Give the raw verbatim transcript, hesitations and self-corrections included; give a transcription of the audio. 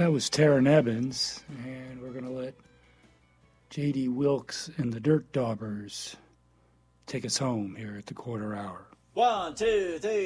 That was Taryn Evans, and we're going to let J D. Wilkes and the Dirt Daubers take us home here at the quarter hour. One, two, three.